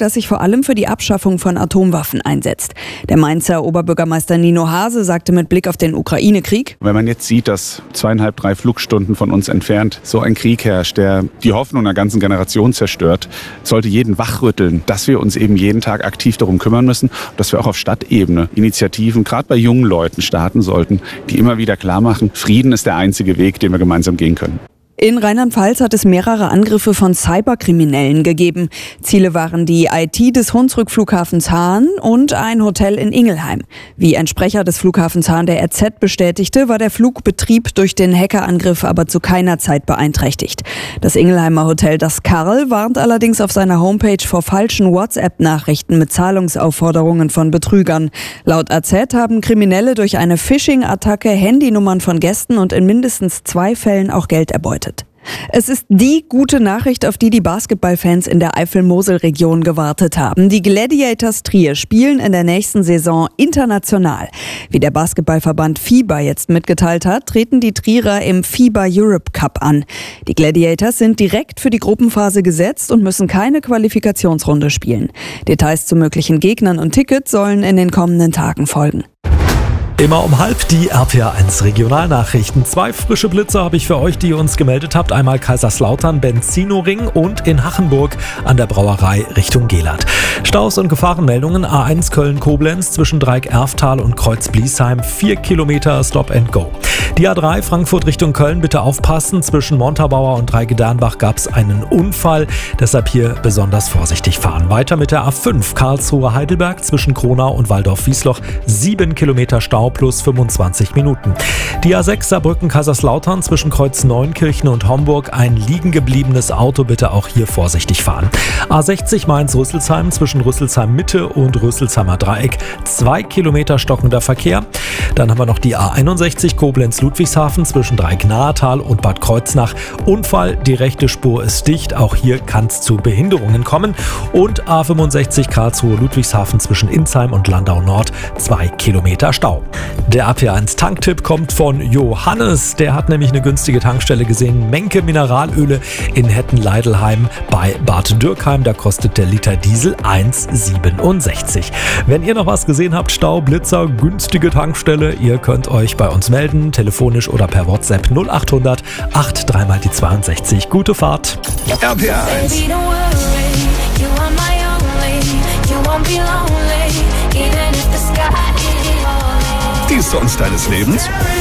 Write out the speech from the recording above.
das sich vor allem für die Abschaffung von Atomwaffen einsetzt. Der Mainzer Oberbürgermeister Nino Hase sagte mit Blick auf den Ukraine-Krieg: Wenn man jetzt sieht, dass 2,5, 3 Flugstunden von uns entfernt so ein Krieg herrscht, der die Hoffnung einer ganzen Generation zerstört, sollte jeden wachrütteln, dass wir uns eben jeden Tag aktiv darum kümmern müssen, dass wir auch auf Stadtebene Initiativen, gerade bei jungen Leuten, starten sollten, die immer wieder klar machen, Frieden ist der einzige Weg, den wir gemeinsam gehen können. In Rheinland-Pfalz hat es mehrere Angriffe von Cyberkriminellen gegeben. Ziele waren die IT des Hunsrück-Flughafens Hahn und ein Hotel in Ingelheim. Wie ein Sprecher des Flughafens Hahn der RZ bestätigte, war der Flugbetrieb durch den Hackerangriff aber zu keiner Zeit beeinträchtigt. Das Ingelheimer Hotel Das Karl warnt allerdings auf seiner Homepage vor falschen WhatsApp-Nachrichten mit Zahlungsaufforderungen von Betrügern. Laut AZ haben Kriminelle durch eine Phishing-Attacke Handynummern von Gästen und in mindestens 2 Fällen auch Geld erbeutet. Es ist die gute Nachricht, auf die die Basketballfans in der Eifel-Mosel-Region gewartet haben. Die Gladiators Trier spielen in der nächsten Saison international. Wie der Basketballverband FIBA jetzt mitgeteilt hat, treten die Trierer im FIBA Europe Cup an. Die Gladiators sind direkt für die Gruppenphase gesetzt und müssen keine Qualifikationsrunde spielen. Details zu möglichen Gegnern und Tickets sollen in den kommenden Tagen folgen. Immer um 12:30 die RPA1 Regionalnachrichten. 2 frische Blitze habe ich für euch, die ihr uns gemeldet habt. Einmal Kaiserslautern, Benzinoring und in Hachenburg an der Brauerei Richtung Gehlert. Staus und Gefahrenmeldungen: A1 Köln-Koblenz zwischen Dreieck-Erftal und Kreuz-Bliesheim, 4 Kilometer Stop and Go. Die A3 Frankfurt Richtung Köln, bitte aufpassen. Zwischen Montabaur und Dreigedarnbach gab es einen Unfall, deshalb hier besonders vorsichtig fahren. Weiter mit der A5 Karlsruhe-Heidelberg zwischen Kronau und Waldorf-Wiesloch, 7 Kilometer Stau plus 25 Minuten. Die A6 Saarbrücken-Kaiserslautern zwischen Kreuz Neunkirchen und Homburg, ein liegen gebliebenes Auto, bitte auch hier vorsichtig fahren. A60 Mainz-Rüsselsheim zwischen Rüsselsheim-Mitte und Rüsselsheimer Dreieck, 2 Kilometer stockender Verkehr. Dann haben wir noch die A61 Koblenz-Ludwigshafen zwischen Dreieck-Nahetal und Bad Kreuznach. Unfall, die rechte Spur ist dicht, auch hier kann es zu Behinderungen kommen. Und A65 Karlsruhe-Ludwigshafen zwischen Insheim und Landau Nord, 2 Kilometer Stau. Der RPA1 Tanktipp kommt von Johannes. Der hat nämlich eine günstige Tankstelle gesehen. Menke Mineralöle in Hetten-Leidelheim bei Bad Dürkheim. Da kostet der Liter Diesel 1,67. Wenn ihr noch was gesehen habt, Stau, Blitzer, günstige Tankstelle, ihr könnt euch bei uns melden, telefonisch oder per WhatsApp 0800 83 mal die 62. Gute Fahrt. RPA1. Die Songs deines Lebens?